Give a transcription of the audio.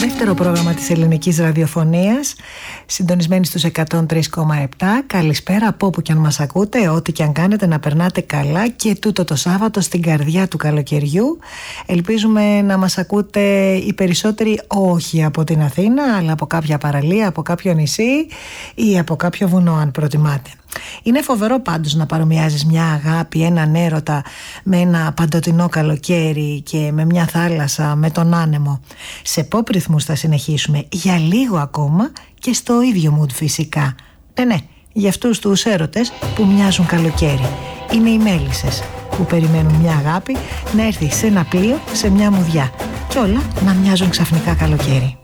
Δεύτερο πρόγραμμα της ελληνικής ραδιοφωνίας, συντονισμένοι στους 103,7. Καλησπέρα από όπου και αν μας ακούτε, ό,τι και αν κάνετε, να περνάτε καλά και τούτο το Σάββατο στην καρδιά του καλοκαιριού. Ελπίζουμε να μας ακούτε οι περισσότεροι όχι από την Αθήνα, αλλά από κάποια παραλία, από κάποιο νησί ή από κάποιο βουνό αν προτιμάτε. Είναι φοβερό πάντως να παρομοιάζεις μια αγάπη, έναν έρωτα με ένα παντοτινό καλοκαίρι και με μια θάλασσα, με τον άνεμο. Σε pop ρυθμούς θα συνεχίσουμε για λίγο ακόμα και στο ίδιο mood φυσικά. Ναι, για αυτούς τους έρωτες που μοιάζουν καλοκαίρι. Είναι οι μέλισσες που περιμένουν μια αγάπη να έρθει σε ένα πλοίο, σε μια μουδιά και όλα να μοιάζουν ξαφνικά καλοκαίρι.